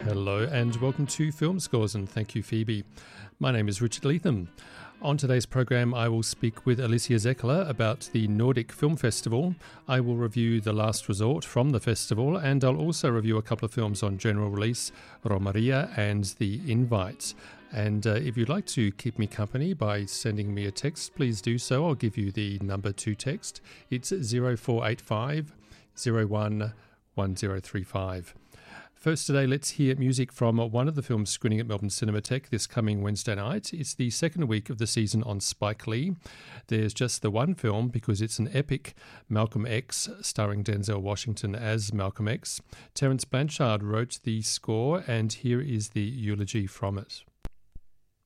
Hello and welcome to Film Scores, and thank you, Phoebe. My name is Richard Leatham. On today's program, I will speak with Alicia Zekkala about the Nordic Film Festival. I will review The Last Resort from the festival, and I'll also review a couple of films on general release, Romaria and The Invite. And if you'd like to keep me company by sending me a text, please do so. I'll give you the number to text. It's 0485 01 1035. First today, let's hear music from one of the films screening at Melbourne Cinematheque this coming Wednesday night. It's the second week of the season on Spike Lee. There's just the one film because it's an epic, Malcolm X, starring Denzel Washington as Malcolm X. Terence Blanchard wrote the score, and here is the eulogy from it.